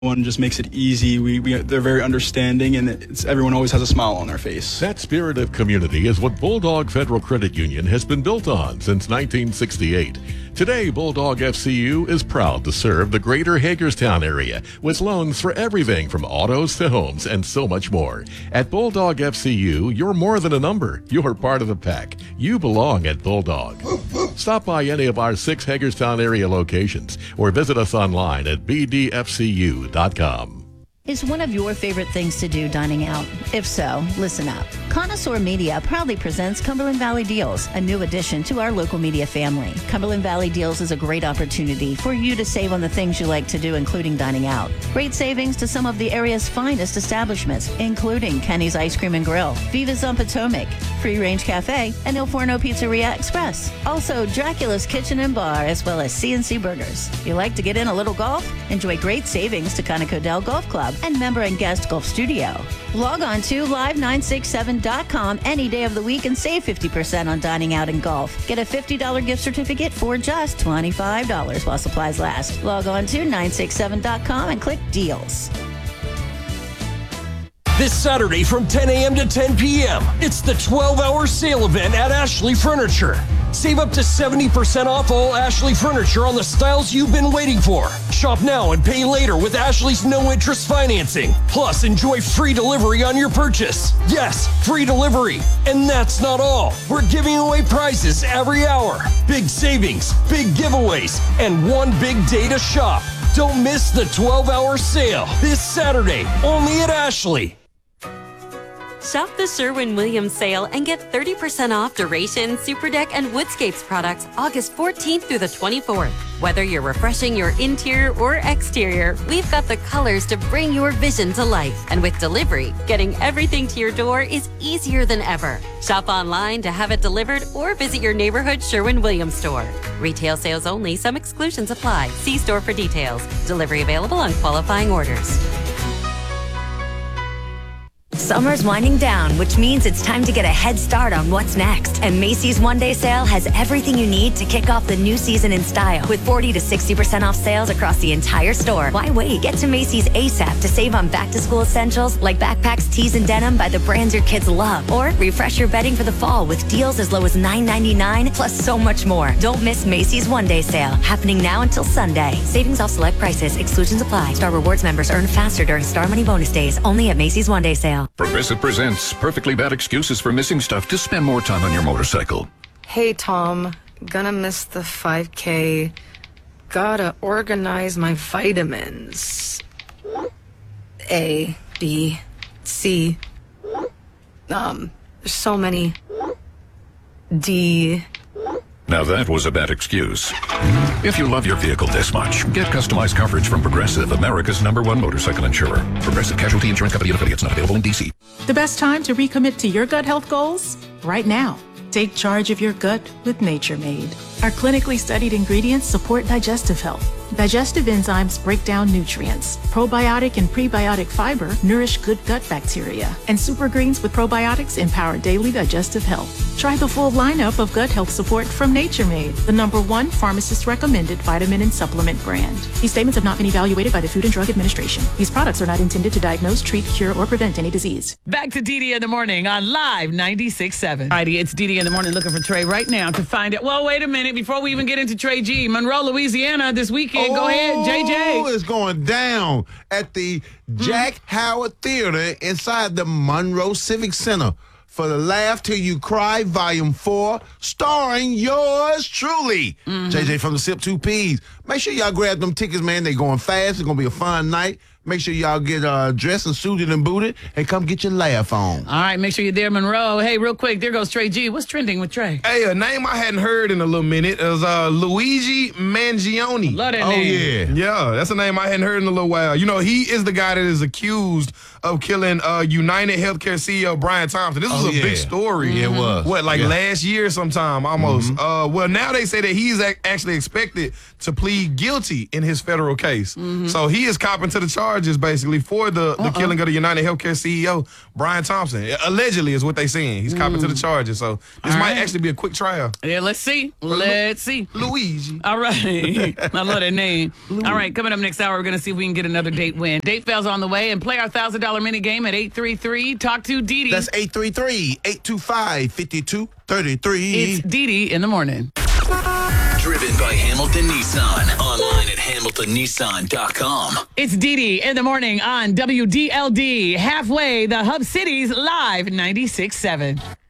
One just makes it easy. They're very understanding, and everyone always has a smile on their face. That spirit of community is what Bulldog Federal Credit Union has been built on since 1968. Today, Bulldog FCU is proud to serve the greater Hagerstown area with loans for everything from autos to homes and so much more. At Bulldog FCU, you're more than a number. You're part of the pack. You belong at Bulldog. Stop by any of our 6 Hagerstown area locations or visit us online at bdfcu.com. Is one of your favorite things to do dining out? If so, listen up. Connoisseur Media proudly presents Cumberland Valley Deals, a new addition to our local media family. Cumberland Valley Deals is a great opportunity for you to save on the things you like to do, including dining out. Great savings to some of the area's finest establishments, including Kenny's Ice Cream and Grill, Viva's on Potomac, Free Range Cafe, and Il Forno Pizzeria Express. Also, Dracula's Kitchen and Bar, as well as CNC Burgers. You like to get in a little golf? Enjoy great savings to Conoco Dell Golf Club and member and guest golf studio. Log on to live967.com any day of the week and save 50% on dining out and golf. Get a $50 gift certificate for just $25 while supplies last. Log on to 967.com and click deals. This Saturday from 10 a.m. to 10 p.m., it's the 12-hour sale event at Ashley Furniture. Save up to 70% off all Ashley Furniture on the styles you've been waiting for. Shop now and pay later with Ashley's no-interest financing. Plus, enjoy free delivery on your purchase. Yes, free delivery. And that's not all. We're giving away prizes every hour. Big savings, big giveaways, and one big day to shop. Don't miss the 12-hour sale this Saturday, only at Ashley. Shop the Sherwin-Williams sale and get 30% off Duration, Superdeck, and Woodscapes products August 14th through the 24th. Whether you're refreshing your interior or exterior, we've got the colors to bring your vision to life. And with delivery, getting everything to your door is easier than ever. Shop online to have it delivered or visit your neighborhood Sherwin-Williams store. Retail sales only. Some exclusions apply. See store for details. Delivery available on qualifying orders. Summer's winding down, which means it's time to get a head start on what's next. And Macy's One-Day Sale has everything you need to kick off the new season in style. With 40 to 60% off sales across the entire store. Why wait? Get to Macy's ASAP to save on back-to-school essentials like backpacks, tees, and denim by the brands your kids love. Or refresh your bedding for the fall with deals as low as $9.99, plus so much more. Don't miss Macy's One-Day Sale, happening now until Sunday. Savings off select prices. Exclusions apply. Star Rewards members earn faster during Star Money bonus days. Only at Macy's One-Day Sale. Progressive presents perfectly bad excuses for missing stuff to spend more time on your motorcycle. Hey, Tom. Gonna miss the 5K. Gotta organize my vitamins. A, B, C. There's so many. D. Now that was a bad excuse. If you love your vehicle this much, get customized coverage from Progressive, America's #1 motorcycle insurer. Progressive Casualty Insurance Company and affiliates, not available in D.C. The best time to recommit to your gut health goals? Right now. Take charge of your gut with Nature Made. Our clinically studied ingredients support digestive health. Digestive enzymes break down nutrients. Probiotic and prebiotic fiber nourish good gut bacteria. And super greens with probiotics empower daily digestive health. Try the full lineup of gut health support from Nature Made, the #1 pharmacist-recommended vitamin and supplement brand. These statements have not been evaluated by the Food and Drug Administration. These products are not intended to diagnose, treat, cure, or prevent any disease. Back to DD in the morning on Live 96.7. Heidi, it's DD in the morning looking for Trey right now to find out. Well, wait a minute. Before we even get into Trey G, Monroe, Louisiana this weekend. Go ahead, JJ. It's going down at the Jack Howard Theater inside the Monroe Civic Center for the Laugh Till You Cry Volume 4, starring yours truly, JJ from the Sip 2 Ps. Make sure y'all grab them tickets, man. They going fast. It's going to be a fun night. Make sure y'all get dressed and suited and booted and come get your laugh on. All right, make sure you're there, Monroe. Hey, real quick, there goes Trey G. What's trending with Trey? Hey, a name I hadn't heard in a little minute is Luigi Mangione. Love that name. Yeah, that's a name I hadn't heard in a little while. You know, he is the guy that is accused of killing United Healthcare CEO Brian Thompson. This was a big story. Yeah, it was. Last year sometime almost? Well, now they say that he's actually expected to plead plead guilty in his federal case. So he is copping to the charges basically for the killing of the United Healthcare CEO, Brian Thompson. Allegedly is what they saying. He's copping to the charges. So this might actually be a quick trial. Yeah, let's see. Let's see. Luigi. All right. I love that name. All right, coming up next hour, we're going to see if we can get another date win. Date fails on the way and play our $1,000 mini game at 833. Talk to Dee Dee. That's 833-825-5233. It's Dee Dee in the morning. Driven by Hamilton Nissan. Online at HamiltonNissan.com. It's Dee Dee in the morning on WDLD. Halfway, the Hub Cities Live 96.7.